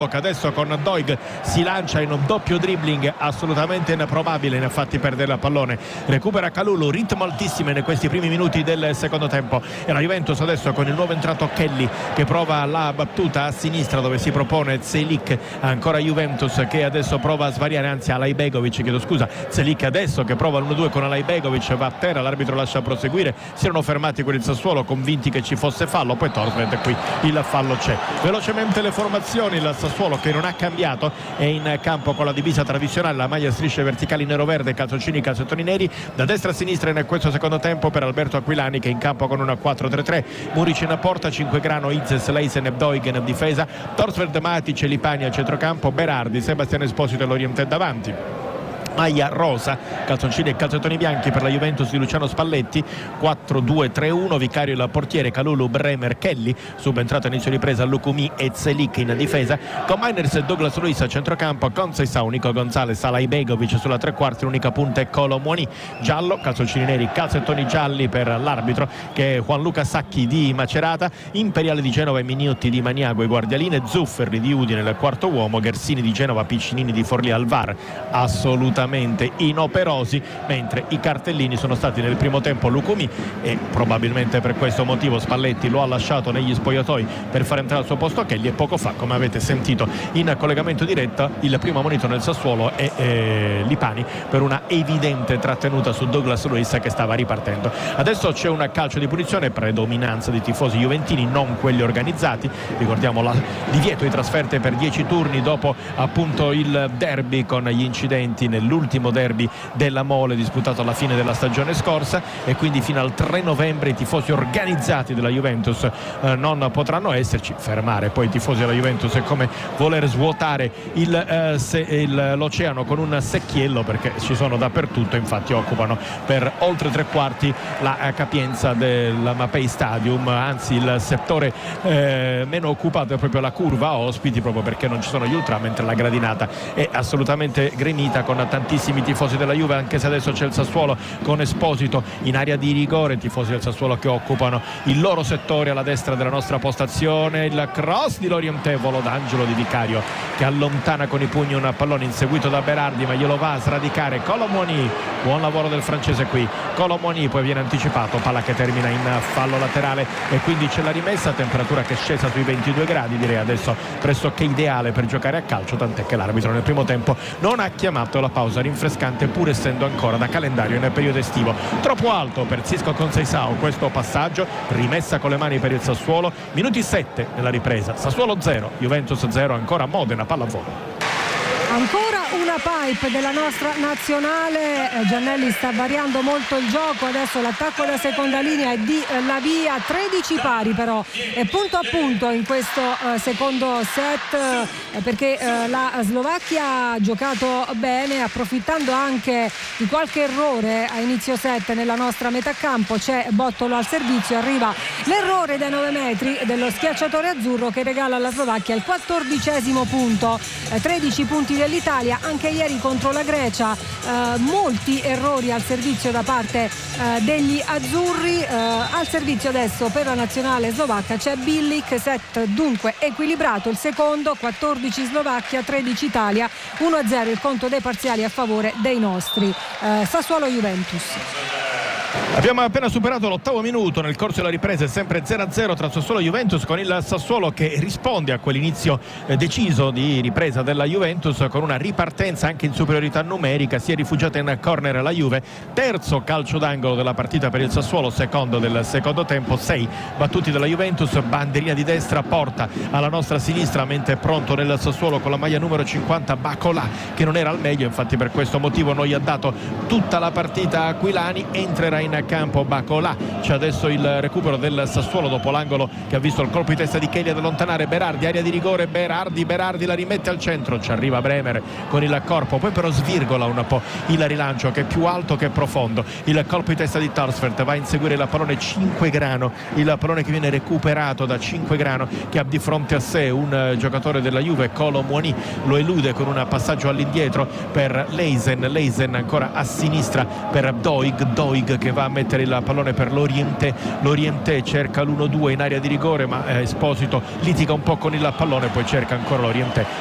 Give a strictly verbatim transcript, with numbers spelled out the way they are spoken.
Adesso con Doig si lancia in un doppio dribbling assolutamente improbabile, ne ha fatti perdere il pallone, recupera Kalulu, ritmo altissimo in questi primi minuti del secondo tempo, e la Juventus adesso con il nuovo entrato Kelly che prova la battuta a sinistra dove si propone Zelik, ancora Juventus che adesso prova a svariare, anzi Alaibegovic, chiedo scusa, Zelik adesso che prova l'uno due con Alaibegovic, va a terra, l'arbitro lascia proseguire, si erano fermati con il Sassuolo convinti che ci fosse fallo, poi Torstvedt qui il fallo c'è. Velocemente le formazioni, il Sassuolo che non ha cambiato è in campo con la divisa tradizionale, la maglia a strisce verticali nero-verde, calzoncini, calzettoni neri, da destra a sinistra in questo secondo tempo per Alberto Aquilani che è in campo con una quattro tre tre, Muric in porta, cinque grano, Izes, Leisen e Doig in difesa, Torstvedt, Matic, Lipani a centrocampo, Berardi, Sebastiano Esposito e Lorientè davanti. Maglia rosa, calzoncini e calzettoni bianchi per la Juventus di Luciano Spalletti, quattro due tre uno, Vicario il portiere, Kalulu, Bremer, Kelly, subentrato a inizio ripresa Lukumi e Zelik in difesa, con Miners e Douglas Luiz a centrocampo, con Seisao, Nico Gonzalez, Alaibegovic sulla tre quarti, l'unica punta è Kolo Muani, giallo, calzoncini neri, calzettoni gialli per l'arbitro che è Gianluca Sacchi di Macerata, Imperiale di Genova e Miniotti di Maniago e Guardialine, Zufferli di Udine nel quarto uomo, Gersini di Genova, Piccinini di Forlì al V A R assolutamente inoperosi, mentre i cartellini sono stati nel primo tempo Lukumi e probabilmente per questo motivo Spalletti lo ha lasciato negli spogliatoi per far entrare al suo posto Kelly, e poco fa, come avete sentito in collegamento diretto, il primo ammonito nel Sassuolo è eh, Lipani per una evidente trattenuta su Douglas Luiz che stava ripartendo. Adesso c'è un calcio di punizione, predominanza di tifosi juventini, non quelli organizzati, ricordiamo il divieto di trasferte per dieci turni dopo appunto il derby con gli incidenti nel l'ultimo derby della Mole disputato alla fine della stagione scorsa, e quindi fino al tre novembre i tifosi organizzati della Juventus eh, non potranno esserci. Fermare poi i tifosi della Juventus è come voler svuotare il, eh, se, il, l'oceano con un secchiello, perché ci sono dappertutto, infatti occupano per oltre tre quarti la eh, capienza del Mapei Stadium, anzi il settore eh, meno occupato è proprio la curva ospiti, proprio perché non ci sono gli ultra, mentre la gradinata è assolutamente gremita con tantissimi tifosi della Juve, anche se adesso c'è il Sassuolo con Esposito in area di rigore, tifosi del Sassuolo che occupano il loro settore alla destra della nostra postazione, il cross di Lorientè, volo d'angelo di Vicario che allontana con i pugni un pallone inseguito da Berardi, ma glielo va a sradicare Kolo Muani, buon lavoro del francese qui, Kolo Muani poi viene anticipato, palla che termina in fallo laterale e quindi c'è la rimessa, temperatura che è scesa sui ventidue gradi, direi adesso pressoché ideale per giocare a calcio, tant'è che l'arbitro nel primo tempo non ha chiamato la pausa rinfrescante pur essendo ancora da calendario nel periodo estivo. Troppo alto per Xisco Conceição questo passaggio, rimessa con le mani per il Sassuolo, minuti sette nella ripresa, Sassuolo zero, Juventus zero, ancora Modena pallavolo. Ancora una pipe della nostra nazionale, Giannelli sta variando molto il gioco, adesso l'attacco da seconda linea è di Lavia, tredici pari però, e punto a punto in questo uh, secondo set, eh, perché uh, la Slovacchia ha giocato bene, approfittando anche di qualche errore a inizio set nella nostra metà campo. C'è Bottolo al servizio, arriva l'errore dai nove metri dello schiacciatore azzurro che regala alla Slovacchia il quattordicesimo punto, eh, tredici punti dell'Italia. Anche ieri contro la Grecia eh, molti errori al servizio da parte eh, degli azzurri, eh, al servizio adesso per la nazionale slovacca c'è Bilic, set dunque equilibrato, il secondo, quattordici Slovacchia, tredici Italia, uno a zero il conto dei parziali a favore dei nostri. eh, Sassuolo Juventus. Abbiamo appena superato l'ottavo minuto nel corso della ripresa, è sempre zero a zero tra Sassuolo e Juventus, con il Sassuolo che risponde a quell'inizio eh, deciso di ripresa della Juventus con una ripartenza anche in superiorità numerica, si è rifugiata in corner la Juve, terzo calcio d'angolo della partita per il Sassuolo, secondo del secondo tempo, sei battuti dalla Juventus, banderina di destra, porta alla nostra sinistra, mentre è pronto nel Sassuolo con la maglia numero cinquanta Bacolà che non era al meglio, infatti per questo motivo non gli ha dato tutta la partita Aquilani, entrerà in campo Bacolà. C'è adesso il recupero del Sassuolo dopo l'angolo che ha visto il colpo di testa di Kelly ad allontanare Berardi, area di rigore, Berardi, Berardi la rimette al centro, ci arriva Bremer con il corpo, poi però svirgola un po' il rilancio che è più alto che profondo, il colpo di testa di Torstvedt va a inseguire il pallone cinque grano, il pallone che viene recuperato da cinque grano che ha di fronte a sé un giocatore della Juve, Kolo Muani, lo elude con un passaggio all'indietro per Leisen, Leisen ancora a sinistra per Doig, Doig che che va a mettere il pallone per l'Oriente. L'Oriente cerca l'uno due in area di rigore, ma eh, Esposito litiga un po' con il pallone, poi cerca ancora l'Oriente